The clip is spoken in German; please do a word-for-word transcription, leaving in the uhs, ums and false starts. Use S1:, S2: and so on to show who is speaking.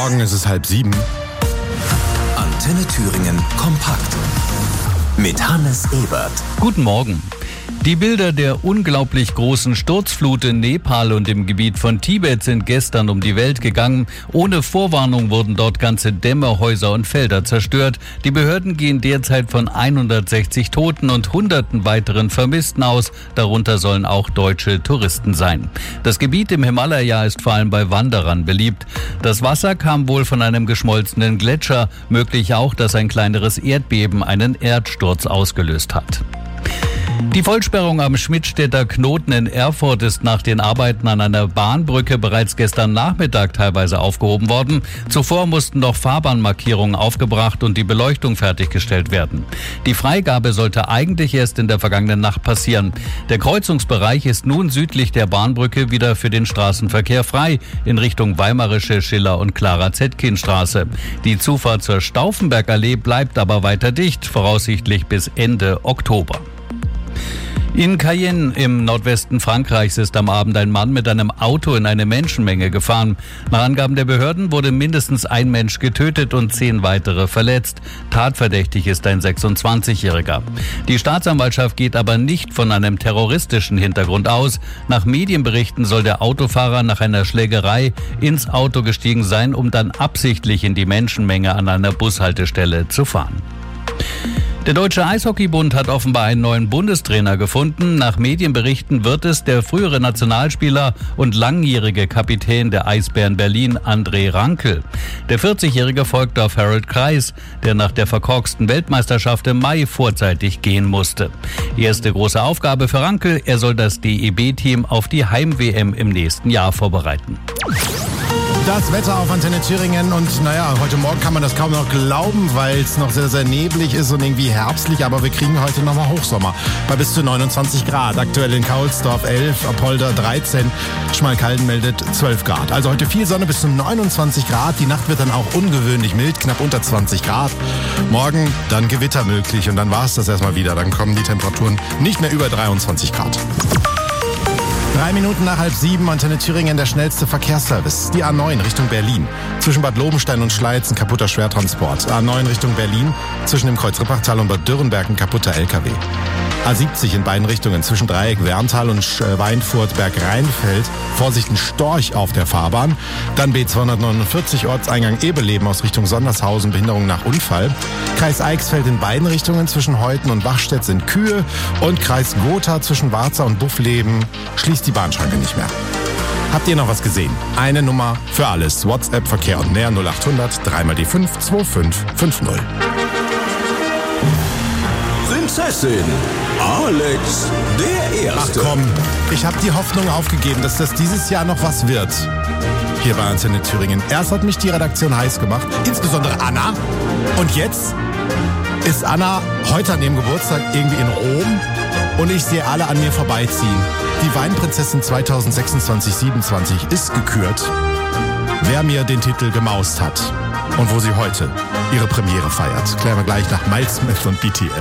S1: Morgen, es ist halb sieben.
S2: Antenne Thüringen kompakt mit Hannes Ebert.
S3: Guten Morgen. Die Bilder der unglaublich großen Sturzflut in Nepal und im Gebiet von Tibet sind gestern um die Welt gegangen. Ohne Vorwarnung wurden dort ganze Dämme, Häuser und Felder zerstört. Die Behörden gehen derzeit von hundertsechzig Toten und hunderten weiteren Vermissten aus. Darunter sollen auch deutsche Touristen sein. Das Gebiet im Himalaya ist vor allem bei Wanderern beliebt. Das Wasser kam wohl von einem geschmolzenen Gletscher. Möglich auch, dass ein kleineres Erdbeben einen Erdsturz ausgelöst hat. Die Vollsperrung am Schmidtstädter Knoten in Erfurt ist nach den Arbeiten an einer Bahnbrücke bereits gestern Nachmittag teilweise aufgehoben worden. Zuvor mussten noch Fahrbahnmarkierungen aufgebracht und die Beleuchtung fertiggestellt werden. Die Freigabe sollte eigentlich erst in der vergangenen Nacht passieren. Der Kreuzungsbereich ist nun südlich der Bahnbrücke wieder für den Straßenverkehr frei in Richtung Weimarische, Schiller- und Clara-Zetkin-Straße. Die Zufahrt zur Stauffenbergallee bleibt aber weiter dicht, voraussichtlich bis Ende Oktober. In Cayenne im Nordwesten Frankreichs ist am Abend ein Mann mit einem Auto in eine Menschenmenge gefahren. Nach Angaben der Behörden wurde mindestens ein Mensch getötet und zehn weitere verletzt. Tatverdächtig ist ein sechsundzwanzigjähriger. Die Staatsanwaltschaft geht aber nicht von einem terroristischen Hintergrund aus. Nach Medienberichten soll der Autofahrer nach einer Schlägerei ins Auto gestiegen sein, um dann absichtlich in die Menschenmenge an einer Bushaltestelle zu fahren. Der Deutsche Eishockeybund hat offenbar einen neuen Bundestrainer gefunden. Nach Medienberichten wird es der frühere Nationalspieler und langjährige Kapitän der Eisbären Berlin, André Rankel. Der vierzigjährige folgt auf Harold Kreis, der nach der verkorksten Weltmeisterschaft im Mai vorzeitig gehen musste. Erste große Aufgabe für Rankel, er soll das D E B-Team auf die Heim-W M im nächsten Jahr vorbereiten.
S1: Das Wetter auf Antenne Thüringen und naja, heute Morgen kann man das kaum noch glauben, weil es noch sehr, sehr neblig ist und irgendwie herbstlich, aber wir kriegen heute nochmal Hochsommer bei bis zu neunundzwanzig Grad. Aktuell in Kaulsdorf elf, Apolda dreizehn, Schmalkalden meldet zwölf Grad. Also heute viel Sonne bis zu neunundzwanzig Grad, die Nacht wird dann auch ungewöhnlich mild, knapp unter zwanzig Grad. Morgen dann Gewitter möglich und dann war es das erstmal wieder, dann kommen die Temperaturen nicht mehr über dreiundzwanzig Grad. Drei Minuten nach halb sieben, Antenne Thüringen, der schnellste Verkehrsservice. Die A neun Richtung Berlin. Zwischen Bad Lobenstein und Schleiz ein kaputter Schwertransport. A neun Richtung Berlin. Zwischen dem Kreuz Rippachtal und Bad Dürrenberg ein kaputter L K W. A siebzig in beiden Richtungen. Zwischen Dreieck Werntal und Weinfurt Berg-Rheinfeld. Vorsicht, ein Storch auf der Fahrbahn. Dann B zweihundertneunundvierzig Ortseingang Ebeleben aus Richtung Sondershausen. Behinderung nach Unfall. Kreis Eichsfeld in beiden Richtungen. Zwischen Heuten und Wachstedt sind Kühe. Und Kreis Gotha zwischen Warza und Buffleben schließt die Bahnschranke nicht mehr. Habt ihr noch was gesehen? Eine Nummer für alles. WhatsApp, Verkehr und mehr null achthundert drei mal die fünf zwei fünf fünf null.
S2: Prinzessin Alex der Erste.
S1: Ach komm, ich habe die Hoffnung aufgegeben, dass das dieses Jahr noch was wird. Hier bei Antenne Thüringen. Erst hat mich die Redaktion heiß gemacht, insbesondere Anna. Und jetzt ist Anna heute an ihrem Geburtstag irgendwie in Rom und ich sehe alle an mir vorbeiziehen. Die Weinprinzessin zweitausendsechsundzwanzig siebenundzwanzig ist gekürt. Wer mir den Titel gemaust hat und wo sie heute ihre Premiere feiert, klären wir gleich nach Miles Smith und B T S.